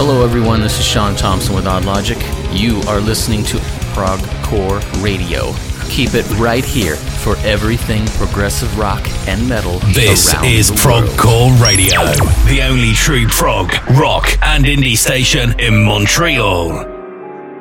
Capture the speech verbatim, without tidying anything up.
Hello everyone, this is Sean Thompson with Odd Logic. You are listening to Prog Core Radio. Keep it right here for everything progressive rock and metal. This is Prog Core Radio, the only true prog, rock and indie station in Montreal.